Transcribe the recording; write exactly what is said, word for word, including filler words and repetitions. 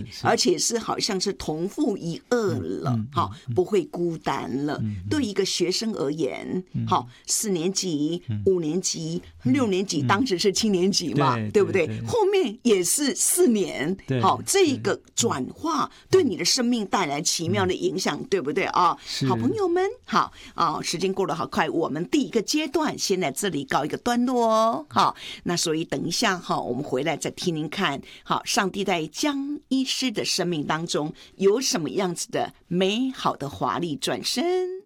而且是好像是同父一二了，好、嗯嗯，不会孤单了。嗯、对一个学生而言，好、嗯，四年级、嗯、五年级、嗯、六年级、嗯，当时是七年级嘛，对, 对不对？对后面也是四年，好，这个转化对你的生命带来奇妙的影响，嗯、对不对啊？好朋友们，好啊，时间过得好快，我们第一个阶段先在这里告一个段落哦。好，那所以等一下哈，我们回来再听听看，好，上帝在江医师的生命当中有什么样子的美好的华丽转身。